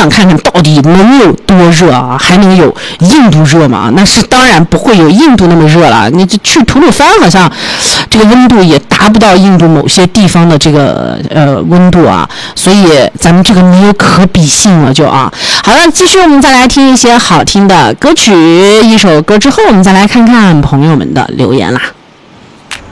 想看看到底能有多热啊？还能有印度热吗？那是当然不会有印度那么热了。你这去吐鲁番好像这个温度也达不到印度某些地方的这个温度啊，所以咱们这个没有可比性了就啊。好了，继续我们再来听一些好听的歌曲，一首歌之后我们再来看看朋友们的留言啦。